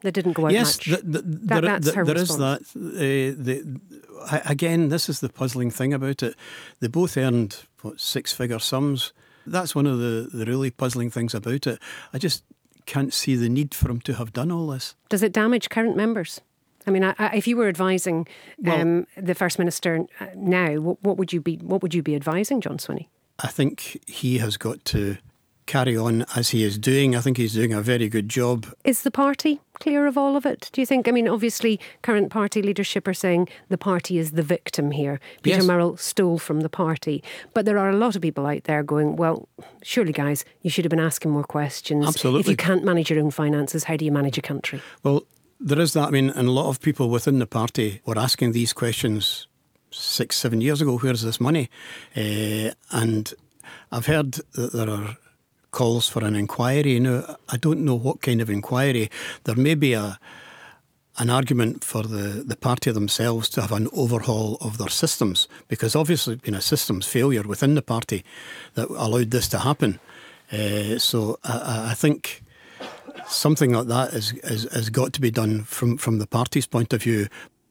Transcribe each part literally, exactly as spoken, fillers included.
that didn't go out yes, much. Yes, the, the, that, there, that's the, her there is response. that. Uh, the, again, this is the puzzling thing about it. They both earned, what, six-figure sums. That's one of the, the really puzzling things about it. I just can't see the need for him to have done all this. Does it damage current members? I mean, I, I, if you were advising um, well, the First Minister now, what, what would you be? What would you be advising John Swinney? I think he has got to carry on as he is doing. I think he's doing a very good job. Is the party clear of all of it, do you think? I mean, obviously, current party leadership are saying the party is the victim here. Peter yes. Murrell stole from the party. But there are a lot of people out there going, well, surely, guys, you should have been asking more questions. Absolutely. If you can't manage your own finances, how do you manage a country? Well, there is that. I mean, and a lot of people within the party were asking these questions six, seven years ago. Where's this money? Uh, and I've heard that there are calls for an inquiry. Now, I don't know what kind of inquiry. There may be a an argument for the, the party themselves to have an overhaul of their systems, because obviously it's been a systems failure within the party that allowed this to happen. Uh, so I, I think something like that is, is, has got to be done from, from the party's point of view.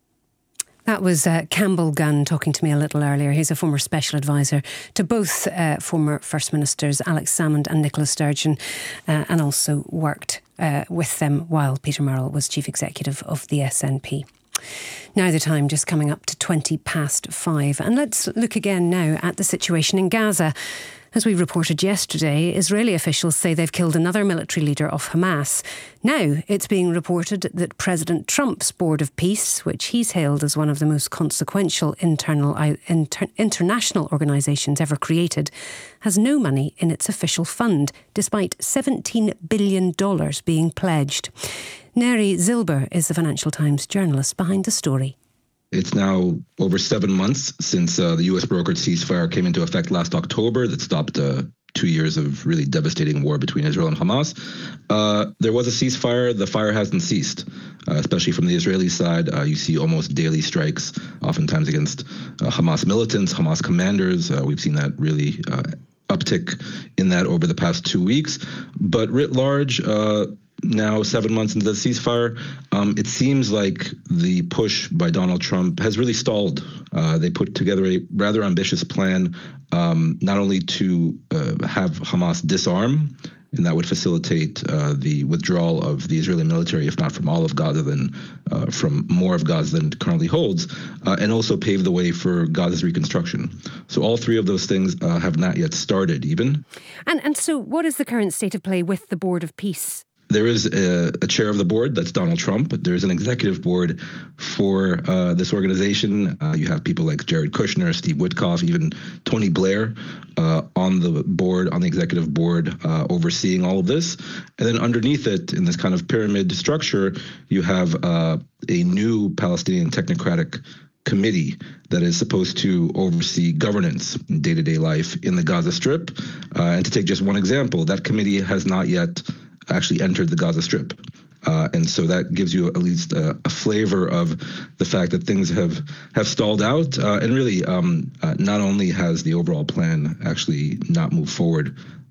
That was uh, Campbell Gunn talking to me a little earlier. He's a former special advisor to both uh, former First Ministers Alex Salmond and Nicola Sturgeon, uh, and also worked uh, with them while Peter Murrell was Chief Executive of the S N P. Now the time just coming up to twenty past five. And let's look again now at the situation in Gaza. As we reported yesterday, Israeli officials say they've killed another military leader of Hamas. Now it's being reported that President Trump's Board of Peace, which he's hailed as one of the most consequential internal, inter, international organisations ever created, has no money in its official fund, despite seventeen billion dollars being pledged. Neri Zilber is the Financial Times journalist behind the story. It's now over seven months since uh, the U S brokered ceasefire came into effect last October that stopped uh, two years of really devastating war between Israel and Hamas. Uh, there was a ceasefire. The fire hasn't ceased, uh, especially from the Israeli side. Uh, you see almost daily strikes, oftentimes against uh, Hamas militants, Hamas commanders. Uh, we've seen that really uh, uptick in that over the past two weeks. But writ large, uh, now seven months into the ceasefire, um, it seems like the push by Donald Trump has really stalled. Uh, they put together a rather ambitious plan, um, not only to uh, have Hamas disarm, and that would facilitate uh, the withdrawal of the Israeli military, if not from all of Gaza, then uh, from more of Gaza than it currently holds, uh, and also pave the way for Gaza's reconstruction. So all three of those things uh, have not yet started even. And, and so what is the current state of play with the Board of Peace? There is a, a chair of the board, that's Donald Trump. There is an executive board for uh, this organization. Uh, you have people like Jared Kushner, Steve Witkoff, even Tony Blair uh, on the board, on the executive board, uh, overseeing all of this. And then underneath it, in this kind of pyramid structure, you have uh, a new Palestinian technocratic committee that is supposed to oversee governance in day-to-day life in the Gaza Strip. Uh, and to take just one example, that committee has not yet actually entered the Gaza Strip. Uh, and so that gives you at least a, a flavor of the fact that things have, have stalled out. Uh, and really, um, uh, not only has the overall plan actually not moved forward,